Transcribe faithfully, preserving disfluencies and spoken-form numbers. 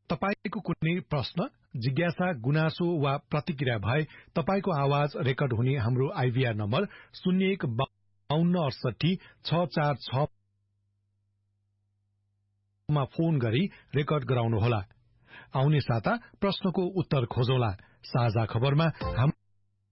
तपाईको कुनै प्रश्न, जिज्ञासा, गुनासो वा प्रतिक्रिया भए तपाईको आवाज रेकर्ड हुने हाम्रो आइभीआर नम्बर शून्य एक बाहन्न अडसठी छ चार छ मा फोन गरी रेकर्ड गराउनुहोला। आउने साता प्रश्नको उत्तर खोजौला। साझा खबरमा हाम